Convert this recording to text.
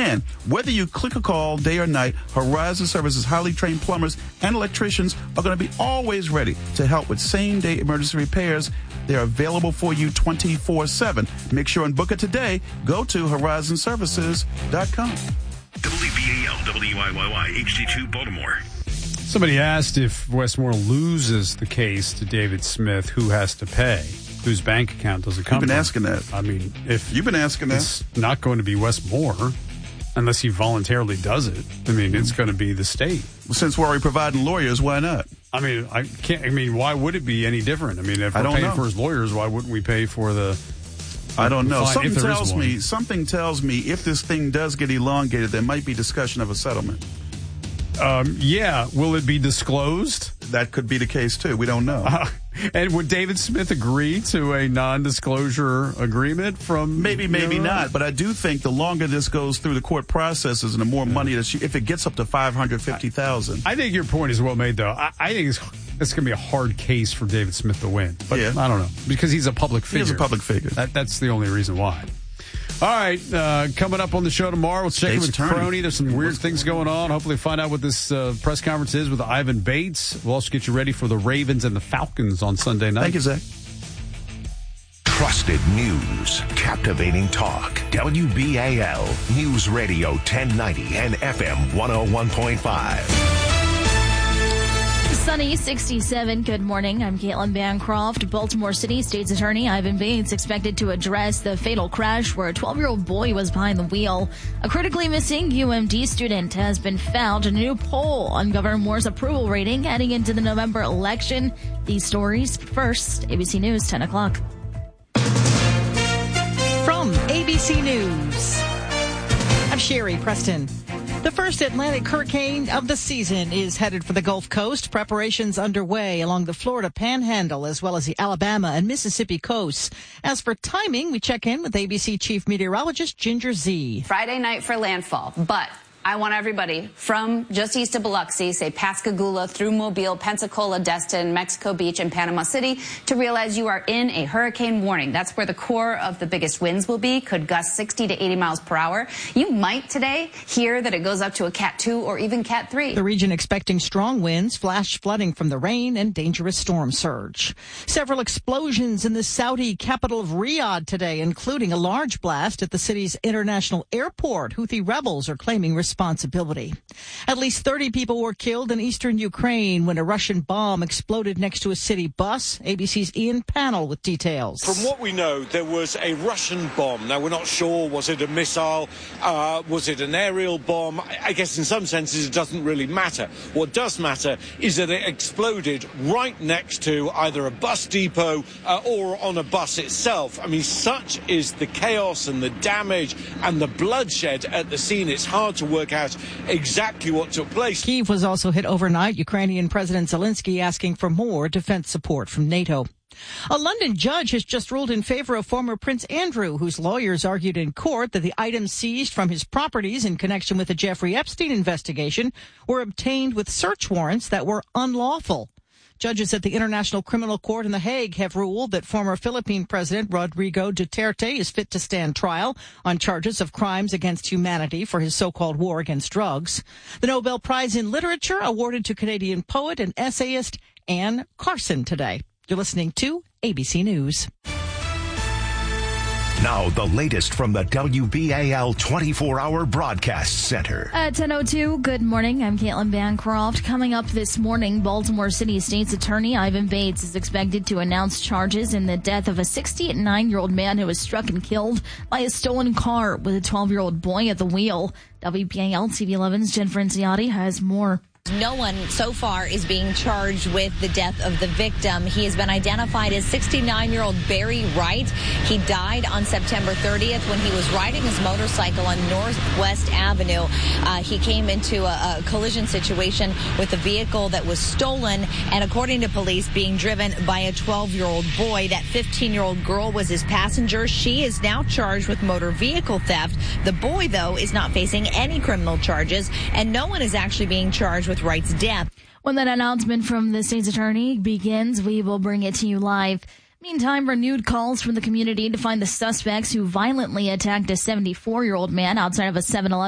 And whether you click or call day or night, Horizon Services highly trained plumbers and electricians are going to be always ready to help with same-day emergency repairs. They're available for you 24/7. Make sure and book it today. Go to horizonservices.com. WBAL, WIYY, HD2 Baltimore. Somebody asked if Westmore loses the case to David Smith, who has to pay? Whose bank account does it come from? You've been asking that. I mean, if you've been asking that, it's not going to be Westmore unless he voluntarily does it. I mean, it's going to be the state. Well, since we're already providing lawyers, why not? I mean, why would it be any different? I mean, if we're paying for his lawyers, why wouldn't we pay for the? I don't know. Something tells me if this thing does get elongated, there might be discussion of a settlement. Yeah. Will it be disclosed? That could be the case, too. We don't know. And would David Smith agree to a non-disclosure agreement from... Maybe not. But I do think the longer this goes through the court processes and the more money that if it gets up to $550,000. I think your point is well made, though. I think it's going to be a hard case for David Smith to win. But I don't know. Because he's a public figure. He's a public figure. That's the only reason why. All right, coming up on the show tomorrow, we'll check in with Crony. There's some weird things going on. Hopefully find out what this press conference is with Ivan Bates. We'll also get you ready for the Ravens and the Falcons on Sunday night. Thank you, Zach. Trusted news, captivating talk. WBAL News Radio 1090 and FM 101.5. Sunny, 67. Good morning. I'm Caitlin Bancroft. Baltimore City State's Attorney Ivan Bates expected to address the fatal crash where a 12-year-old boy was behind the wheel. A critically missing UMD student has been found. A new poll on Governor Moore's approval rating heading into the November election. These stories first. ABC News, 10 o'clock. From ABC News, I'm Sherry Preston. The first Atlantic hurricane of the season is headed for the Gulf Coast. Preparations underway along the Florida Panhandle as well as the Alabama and Mississippi coasts. As for timing, we check in with ABC Chief Meteorologist Ginger Z. Friday night for landfall, but I want everybody from just east of Biloxi, say Pascagoula, through Mobile, Pensacola, Destin, Mexico Beach, and Panama City, to realize you are in a hurricane warning. That's where the core of the biggest winds will be, could gust 60 to 80 miles per hour. You might today hear that it goes up to a Cat 2 or even Cat 3. The region expecting strong winds, flash flooding from the rain, and dangerous storm surge. Several explosions in the Saudi capital of Riyadh today, including a large blast at the city's international airport. Houthi rebels are claiming responsibility. At least 30 people were killed in eastern Ukraine when a Russian bomb exploded next to a city bus. ABC's Ian Pannell with details. From what we know, there was a Russian bomb. Now, we're not sure, was it a missile? Was it an aerial bomb? I guess in some senses it doesn't really matter. What does matter is that it exploded right next to either a bus depot or on a bus itself. I mean, such is the chaos and the damage and the bloodshed at the scene. It's hard to work out exactly what took place. Kyiv was also hit overnight. Ukrainian President Zelensky asking for more defense support from NATO. A London judge has just ruled in favor of former Prince Andrew, whose lawyers argued in court that the items seized from his properties in connection with the Jeffrey Epstein investigation were obtained with search warrants that were unlawful. Judges at the International Criminal Court in The Hague have ruled that former Philippine President Rodrigo Duterte is fit to stand trial on charges of crimes against humanity for his so-called war against drugs. The Nobel Prize in Literature awarded to Canadian poet and essayist Anne Carson today. You're listening to ABC News. Now, the latest from the WBAL 24-hour broadcast center. At 10:02, good morning. I'm Caitlin Bancroft. Coming up this morning, Baltimore City State's Attorney Ivan Bates is expected to announce charges in the death of a 69-year-old man who was struck and killed by a stolen car with a 12-year-old boy at the wheel. WBAL TV 11's Jen Franciotti has more. No one so far is being charged with the death of the victim. He has been identified as 69-year-old Barry Wright. He died on September 30th when he was riding his motorcycle on Northwest Avenue. He came into a collision situation with a vehicle that was stolen, and according to police, being driven by a 12-year-old boy. That 15-year-old girl was his passenger. She is now charged with motor vehicle theft. The boy, though, is not facing any criminal charges, and no one is actually being charged with Wright's death. When that announcement from the state's attorney begins, we will bring it to you live. Meantime, renewed calls from the community to find the suspects who violently attacked a 74-year-old man outside of a 7-Eleven